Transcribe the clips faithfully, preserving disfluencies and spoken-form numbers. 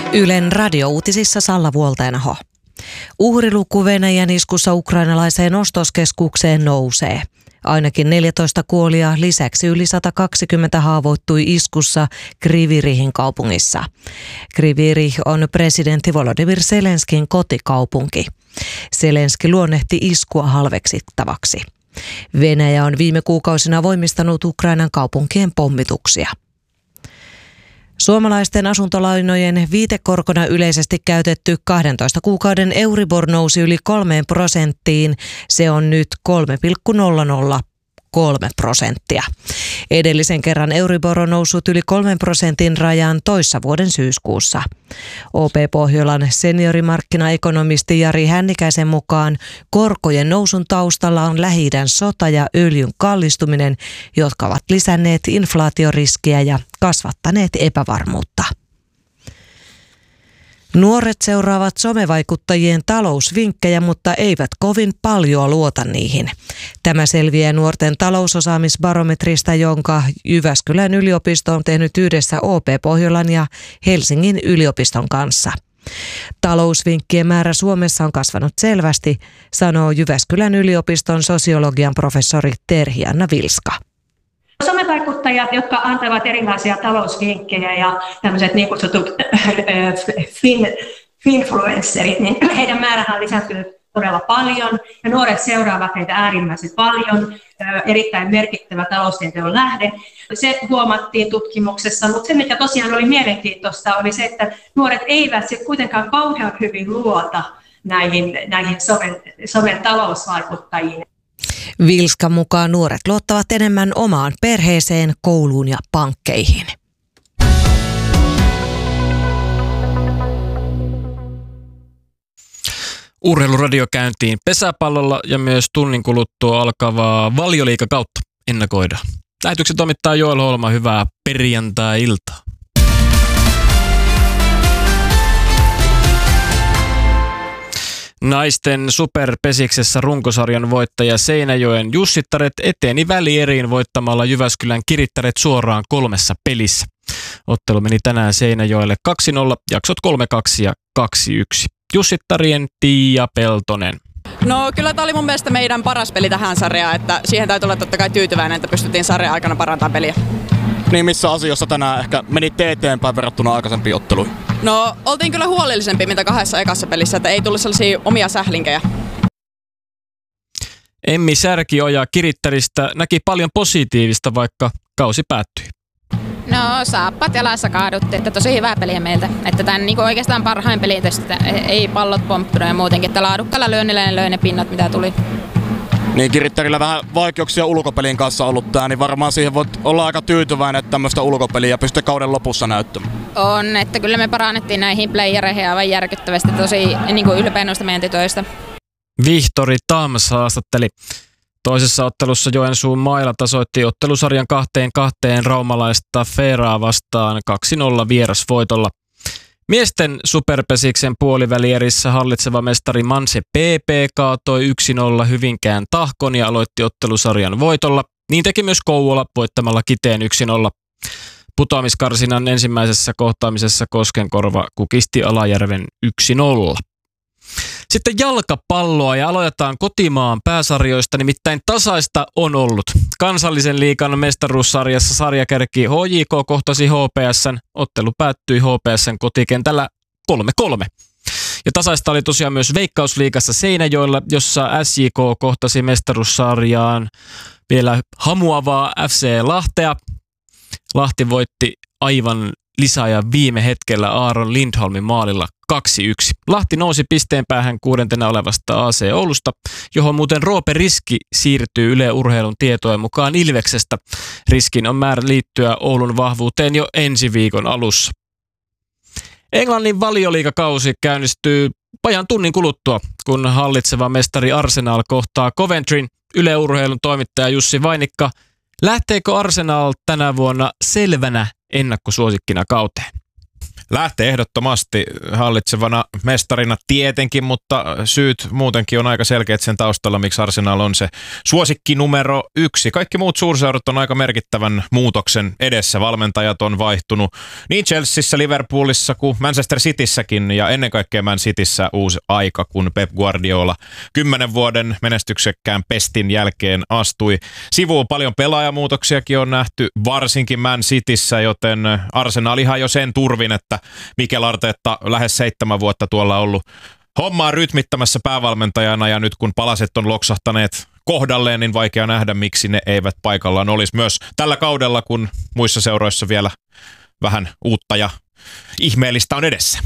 Ylen radiouutisissa Salla Vuoltainaho. Uhriluku Venäjän iskussa ukrainalaiseen ostoskeskukseen nousee. Ainakin neljätoista kuolia, lisäksi yli sata kaksikymmentä haavoittui iskussa Kryvyi-Rihin kaupungissa. Kryvyi-Rih on presidentti Volodymyr Zelenskin kotikaupunki. Zelenski luonnehti iskua halveksittavaksi. Venäjä on viime kuukausina voimistanut Ukrainan kaupunkien pommituksia. Suomalaisten asuntolainojen viitekorkona yleisesti käytetty kahdentoista kuukauden Euribor nousi yli kolmeen prosenttiin. Se on nyt kolme pilkku nolla nolla kolme prosenttia. Edellisen kerran Euribor on noussut yli kolmen prosentin rajan toissa vuoden syyskuussa. O P Pohjolan seniorimarkkinaekonomisti Jari Hännikäisen mukaan korkojen nousun taustalla on Lähi-idän sota ja öljyn kallistuminen, jotka ovat lisänneet inflaatioriskiä ja kasvattaneet epävarmuutta. Nuoret seuraavat somevaikuttajien talousvinkkejä, mutta eivät kovin paljon luota niihin. Tämä selviää nuorten talousosaamisbarometrista, jonka Jyväskylän yliopisto on tehnyt yhdessä O P Pohjolan ja Helsingin yliopiston kanssa. Talousvinkkien määrä Suomessa on kasvanut selvästi, sanoo Jyväskylän yliopiston sosiologian professori Terhi-Anna Vilska. Somevaikuttajat, jotka antavat erilaisia talousvinkkejä ja tämmöiset niin kutsutut fin, finfluencerit, niin heidän määrähän on lisääntynyt todella paljon ja nuoret seuraavat heitä äärimmäisen paljon, erittäin merkittävä taloustieteon lähde. Se huomattiin tutkimuksessa, mutta se mikä tosiaan oli mielenkiintoista oli se, että nuoret eivät sit kuitenkaan kauhean hyvin luota näihin, näihin somen, somen talousvaikuttajiin. Vilskan mukaan nuoret luottavat enemmän omaan perheeseen, kouluun ja pankkeihin. Urheiluradio käyntiin pesäpallolla ja myös tunnin kuluttua alkavaa Valioliigakautta ennakoidaan. Lähetyksen toimittaa Joel Holma, hyvää perjantai-iltaa. Naisten superpesiksessä runkosarjan voittaja Seinäjoen Jussittaret eteni välieriin voittamalla Jyväskylän Kirittäret suoraan kolmessa pelissä. Ottelu meni tänään Seinäjoelle kaksi nolla, jaksot kolme kaksi ja kaksi yksi. Jussittarien Tiia Peltonen. No kyllä tämä oli mun mielestä meidän paras peli tähän sarjaan, että siihen täytyy olla totta kai tyytyväinen, että pystyttiin sarjan aikana parantamaan peliä. Niin missä asioissa tänään ehkä menitte eteenpäin verrattuna aikaisempiin otteluihin? No oltiin kyllä huolellisempi mitä kahdessa ekassa pelissä, että ei tullut sellaisia omia sählinkejä. Emmi Särkioja Kirittäristä näki paljon positiivista, vaikka kausi päättyi. No saappat jalassa kaaduttiin, että tosi hyvää peliä meiltä. Että tämän niin oikeastaan parhain peli tästä, ei pallot pomppinut ja muutenkin, että laadukkaalla lyönnillä ne löi ne pinnat mitä tuli. Niin Kirittärillä vähän vaikeuksia ulkopelin kanssa ollut tää, niin varmaan siihen voit olla aika tyytyväinen, että tämmöistä ulkopeliä pystyy kauden lopussa näyttämään. On, että kyllä me parannettiin näihin playereihin aivan järkyttävästi, tosi niin kuin ylpeä noista meidän tytöistä. Vihtori Tams haastatteli. Toisessa ottelussa Joensuun Maila tasoitti ottelusarjan kahteen kahteen raumalaista Feeraa vastaan kaksi nolla vierasvoitolla. Miesten superpesiksen puolivälierissä hallitseva mestari Manse P P kaatoi yksi nolla Hyvinkään Tahkon ja aloitti ottelusarjan voitolla. Niin teki myös Kouvola voittamalla Kiteen yksi nolla. Putoamiskarsinan ensimmäisessä kohtaamisessa Koskenkorva kukisti Alajärven yksi nolla. Sitten jalkapalloa ja aloitetaan kotimaan pääsarjoista, nimittäin tasaista on ollut. Kansallisen liigan mestaruussarjassa sarjakärki H J K kohtasi H P S:n, ottelu päättyi H P S:n kotikentällä kolme kolme. Ja tasaista oli tosiaan myös Veikkausliigassa Seinäjoella, jossa S J K kohtasi mestaruussarjaan vielä hamuavaa F C Lahtea. Lahti voitti aivan lisäajan viime hetkellä Aaron Lindholmin maalilla kaksi yksi. Lahti nousi pisteen päähän kuudentena olevasta A C Oulusta, johon muuten Roope Riski siirtyy Yle Urheilun tietojen mukaan Ilveksestä. Riskin on määrä liittyä Oulun vahvuuteen jo ensi viikon alussa. Englannin Valioliigakausi käynnistyy vajan tunnin kuluttua, kun hallitseva mestari Arsenal kohtaa Coventryn. Yle Urheilun toimittaja Jussi Vainikka, lähteekö Arsenal tänä vuonna selvänä ennakkosuosikkina kauteen? lähtee ehdottomasti hallitsevana mestarina tietenkin, mutta syyt muutenkin on aika selkeät sen taustalla, miksi Arsenal on se suosikki numero yksi. Kaikki muut suurseurat on aika merkittävän muutoksen edessä. Valmentajat on vaihtunut niin Chelseassa, Liverpoolissa kuin Manchester Cityssäkin ja ennen kaikkea Man Cityssä uusi aika, kun Pep Guardiola kymmenen vuoden menestyksekkään pestin jälkeen astui sivuun. Paljon pelaajamuutoksiakin on nähty, varsinkin Man Cityssä, joten Arsenal ihan jo sen turvin, että Mikel Arteta lähes seitsemän vuotta tuolla ollut hommaa rytmittämässä päävalmentajana ja nyt kun palaset on loksahtaneet kohdalleen, niin vaikea nähdä, miksi ne eivät paikallaan olisi myös tällä kaudella, kun muissa seuroissa vielä vähän uutta ja ihmeellistä on edessä.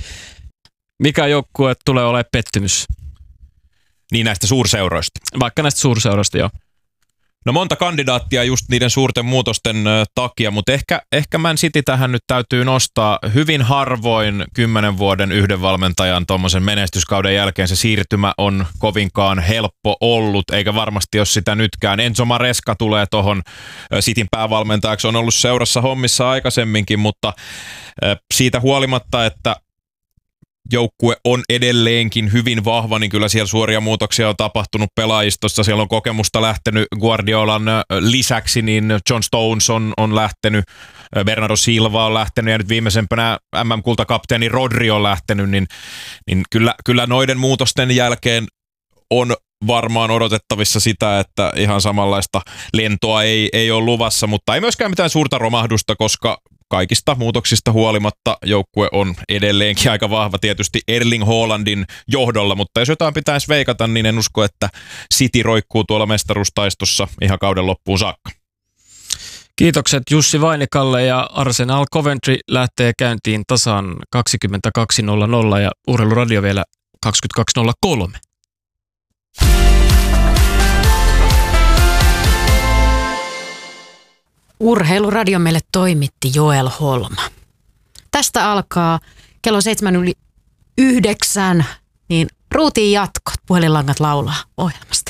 Mikä joukkue tulee olemaan pettymys? Niin näistä suurseuroista. Vaikka näistä suurseuroista, joo. No monta kandidaattia just niiden suurten muutosten ö, takia, mutta ehkä, ehkä Man City tähän nyt täytyy nostaa. Hyvin harvoin kymmenen vuoden yhden valmentajan tuommoisen menestyskauden jälkeen se siirtymä on kovinkaan helppo ollut, eikä varmasti jos sitä nytkään. Enzo Maresca tulee tuohon Cityn päävalmentajaksi, on ollut seurassa hommissa aikaisemminkin, mutta ö, siitä huolimatta, että joukkue on edelleenkin hyvin vahva, niin kyllä siellä suoria muutoksia on tapahtunut pelaajistossa. Siellä on kokemusta lähtenyt Guardiolan lisäksi, niin John Stones on, on lähtenyt, Bernardo Silva on lähtenyt ja nyt viimeisempänä M M-kultakapteeni Rodri on lähtenyt, niin, niin kyllä, kyllä noiden muutosten jälkeen on varmaan odotettavissa sitä, että ihan samanlaista lentoa ei, ei ole luvassa, mutta ei myöskään mitään suurta romahdusta, koska kaikista muutoksista huolimatta joukkue on edelleenkin aika vahva tietysti Erling Haalandin johdolla, mutta jos jotain pitäisi veikata, niin en usko, että City roikkuu tuolla mestaruustaistossa ihan kauden loppuun saakka. Kiitokset Jussi Vainikalle ja Arsenal Coventry lähtee käyntiin tasan kaksikymmentäkaksi nolla nolla ja Urheiluradio vielä kaksikymmentäkaksi nolla kolme. Urheiluradio meille toimitti Joel Holma. Tästä alkaa kello seitsemän yli yhdeksän, niin ruutiin jatkot, puhelinlangat laulaa ohjelmasta.